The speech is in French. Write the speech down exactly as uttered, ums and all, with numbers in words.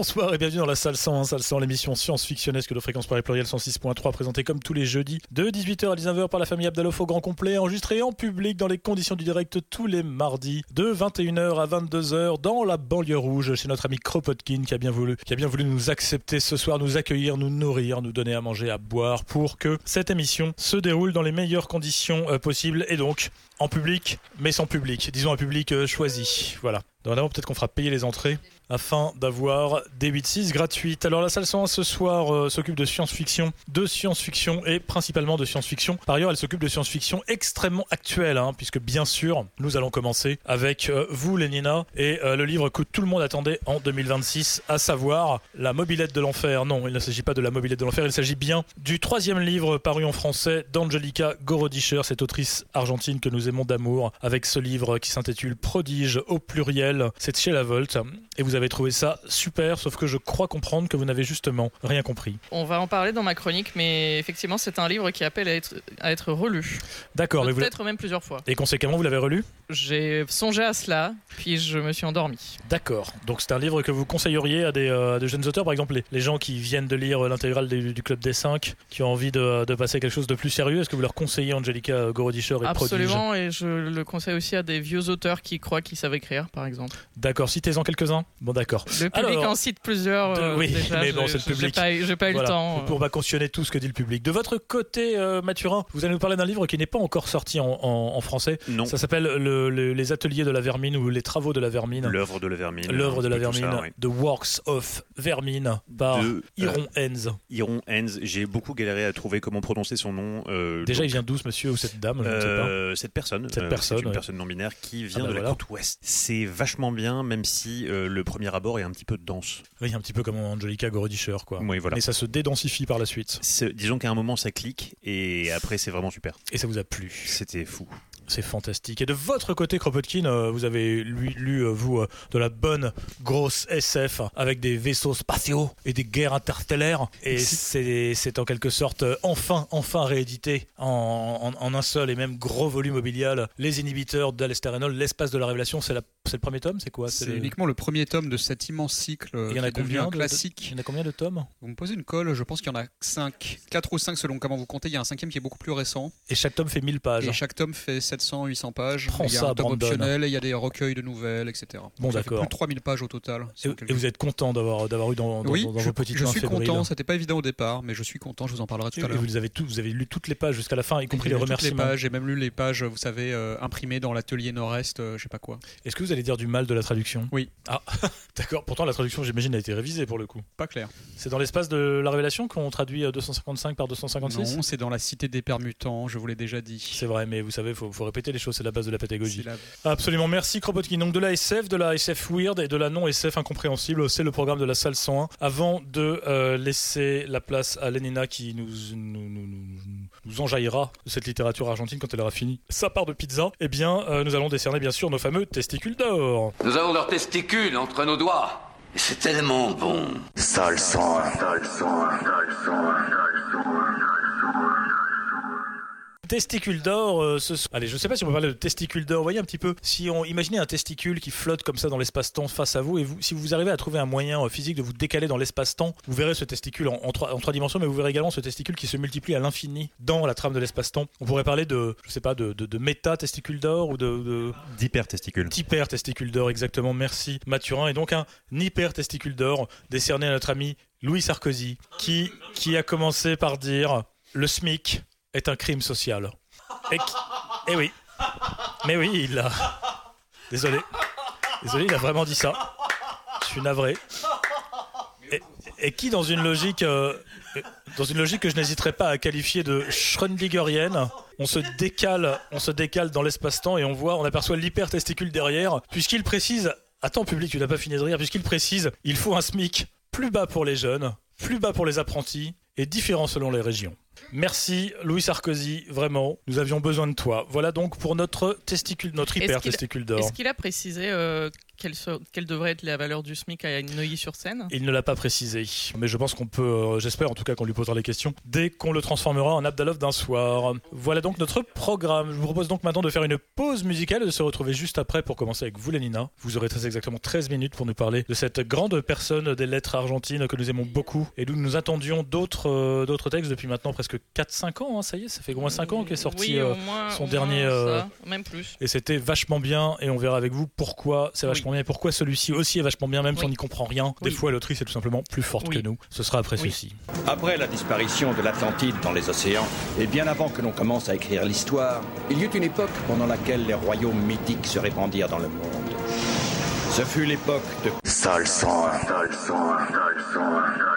Bonsoir et bienvenue dans la salle cent un, salle cent, l'émission science-fictionnesque de Fréquence Paris Pluriel cent six point trois, présentée comme tous les jeudis de dix-huit heures à dix-neuf heures par la famille Abdalof au grand complet, enregistrée en public dans les conditions du direct tous les mardis de vingt et une heures à vingt-deux heures dans la banlieue rouge chez notre ami Kropotkin qui a bien voulu, qui a bien voulu nous accepter ce soir, nous accueillir, nous nourrir, nous donner à manger, à boire pour que cette émission se déroule dans les meilleures conditions euh, possibles et donc en public mais sans public, disons un public euh, choisi. Voilà. Dorénavant, peut-être qu'on fera payer les entrées afin d'avoir des huit six gratuites. Alors la salle cent un ce soir euh, s'occupe de science-fiction, de science-fiction et principalement de science-fiction. Par ailleurs, elle s'occupe de science-fiction extrêmement actuelle, hein, puisque bien sûr, nous allons commencer avec euh, vous, Lénina, et euh, le livre que tout le monde attendait en deux mille vingt-six, à savoir La mobilette de l'enfer. Non, il ne s'agit pas de La mobilette de l'enfer, il s'agit bien du troisième livre paru en français d'Angelika Gorodischer, cette autrice argentine que nous aimons d'amour, avec ce livre qui s'intitule Prodige au pluriel. C'est chez La Volte et vous avez trouvé ça super, sauf que je crois comprendre que vous n'avez justement rien compris. On va en parler dans ma chronique, mais effectivement c'est un livre qui appelle à être, à être relu. D'accord. Peut-être mais vous même plusieurs fois. Et conséquemment, vous l'avez relu ? J'ai songé à cela, puis je me suis endormi. D'accord. Donc c'est un livre que vous conseilleriez à des, euh, de jeunes auteurs, par exemple les, les gens qui viennent de lire l'intégrale du, du Club des cinq, qui ont envie de, de passer à quelque chose de plus sérieux. Est-ce que vous leur conseillez Angelika Gorodischer et Absolument, Prodige ? et je le conseille aussi à des vieux auteurs qui croient qu'ils savent écrire, par exemple. D'accord, citez-en quelques-uns. Bon, d'accord. Le public Alors, en cite plusieurs. Euh, de, oui, déjà, mais bon, c'est le public. J'ai pas, j'ai pas eu voilà. le temps. On va cautionner tout ce que dit le public. De votre côté, euh, Mathurin, vous allez nous parler d'un livre qui n'est pas encore sorti en, en, en français. Non. Ça s'appelle le, le, Les Ateliers de la Vermine ou Les Travaux de la Vermine. L'œuvre de la Vermine. L'œuvre de la Vermine. Ça, ouais. The Works of Vermine par de, Iron euh, Enz. Iron Enz. J'ai beaucoup galéré à trouver comment prononcer son nom. Euh, Déjà, donc, il vient d'où ce monsieur ou cette dame, je ne sais euh, pas. Cette personne. Cette euh, personne, c'est une ouais. personne non binaire qui vient Ah bah de la voilà. côte ouest. C'est vachement bien, même si euh, le premier abord est un petit peu dense. Oui, un petit peu comme Angelika Gorodischer, quoi. Oui, voilà. Mais ça se dédensifie par la suite. C'est, disons qu'à un moment ça clique et après c'est vraiment super. Et ça vous a plu. C'était fou. C'est fantastique. Et de votre côté, Kropotkin, euh, vous avez lu, lu euh, vous, euh, de la bonne grosse S F avec des vaisseaux spatiaux et des guerres interstellaires. Et c'est, c'est en quelque sorte euh, enfin, enfin réédité en, en, en un seul et même gros volume mobilial. Les inhibiteurs d'Alastair Reynolds, l'espace de la révélation. C'est, la, c'est le premier tome, c'est quoi ? C'est, c'est le... uniquement le premier tome de cet immense cycle. Il y en a qui devient combien un de, classique. Il y en a combien de tomes ? Vous me posez une colle, je pense qu'il y en a cinq. quatre ou cinq selon comment vous comptez. Il y a un cinquième qui est beaucoup plus récent. Et chaque tome fait mille pages. Et chaque tome fait sept cents à huit cents pages. Prends il y a ça, un tome Brandon. optionnel et il y a des recueils de nouvelles, et cetera. Bon, Donc, ça d'accord. fait plus de trois mille pages au total. Et, et vous êtes content d'avoir, d'avoir eu dans, dans, oui, dans, dans je, vos petites je mains suis fébriles. content. C'était pas évident au départ, mais je suis content. Je vous en parlerai tout Et à l'heure. vous avez, tout, vous avez lu toutes les pages jusqu'à la fin, y compris J'ai les lu toutes remerciements. les pages, j'ai même lu les pages, vous savez, euh, imprimées dans l'atelier Nord-Est, euh, je sais pas quoi. Est-ce que vous allez dire du mal de la traduction ? Oui. Ah, d'accord. Pourtant, la traduction, j'imagine, a été révisée pour le coup. Pas clair. C'est dans l'espace de la révélation qu'on traduit deux cent cinquante-cinq par deux cent cinquante-six ? Non, c'est dans la cité des permutants, je vous l'ai déjà dit. C'est vrai, mais vous savez, il faut, faut répéter les choses, c'est la base de la pédagogie. La... Absolument, merci Kropotkin. Donc de la S F, de la S F weird et de la non-S F incompréhensible, c'est le programme de la salle cent un. Avant de euh, laisser la place à Lénina qui nous, nous, nous, nous, nous enjaillera de cette littérature argentine quand elle aura fini sa part de pizza, eh bien euh, nous allons décerner bien sûr nos fameux testicules d'or. Nous avons leurs testicules entre nos doigts. Et c'est tellement bon. Salle cent un, salle cent un, salle cent un, salle cent un. Testicules d'or, euh, ce sont... Allez, je sais pas si on peut parler de testicules d'or. Vous voyez un petit peu, si on imaginait un testicule qui flotte comme ça dans l'espace-temps face à vous, et vous, si vous arrivez à trouver un moyen euh, physique de vous décaler dans l'espace-temps, vous verrez ce testicule en, en, trois, en trois dimensions, mais vous verrez également ce testicule qui se multiplie à l'infini dans la trame de l'espace-temps. On pourrait parler de, je sais pas, de, de, de méta-testicule d'or ou de... de... D'hyper-testicule. D'hyper-testicule d'or, exactement. Merci Mathurin. Et donc un hyper-testicule d'or décerné à notre ami Louis Sarkozy, qui, qui a commencé par dire « Le SMIC est un crime social ». Et, qui... et oui, mais oui, il a... Désolé, désolé, il a vraiment dit ça. Je suis navré. Et, et qui, dans une logique, euh, dans une logique que je n'hésiterai pas à qualifier de schrödingerienne, on se décale, on se décale dans l'espace-temps et on voit, on aperçoit l'hypertesticule derrière, puisqu'il précise. Attends, public, tu n'as pas fini de rire, puisqu'il précise, il faut un SMIC plus bas pour les jeunes, plus bas pour les apprentis et différent selon les régions. Merci Louis Sarkozy, vraiment, nous avions besoin de toi. Voilà donc pour notre testicule, notre hyper testicule d'or. Est-ce qu'il a précisé euh, quelle, so- quelle devrait être la valeur du SMIC à Neuilly-sur-Seine. Il ne l'a pas précisé, mais je pense qu'on peut, euh, j'espère en tout cas qu'on lui posera les questions dès qu'on le transformera en Abdalov d'un soir. Voilà donc notre programme. Je vous propose donc maintenant de faire une pause musicale et de se retrouver juste après pour commencer avec vous, Lénina. Vous aurez très exactement treize minutes pour nous parler de cette grande personne des lettres argentines que nous aimons beaucoup et d'où nous attendions d'autres, euh, d'autres textes depuis maintenant presque quatre cinq ans. Hein, ça y est, ça fait au moins cinq ans qu'est sorti oui, euh, au moins, son au dernier... moins euh, ça, même plus. Et c'était vachement bien et on verra avec vous pourquoi c'est vachement Oui. bien et pourquoi celui-ci aussi est vachement bien même si Oui. on n'y comprend rien. Des Oui. fois l'autrice est tout simplement plus forte Oui. que nous. Ce sera après Oui. ceci. Après la disparition de l'Atlantide dans les océans, et bien avant que l'on commence à écrire l'histoire, il y eut une époque pendant laquelle les royaumes mythiques se répandirent dans le monde. Ce fut l'époque de Sale sang, sale sang, sale sang.